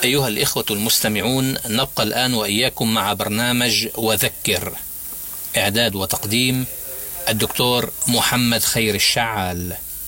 أيها الإخوة المستمعون، نبقى الآن وإياكم مع برنامج وذكر، إعداد وتقديم الدكتور محمد خير الشعال.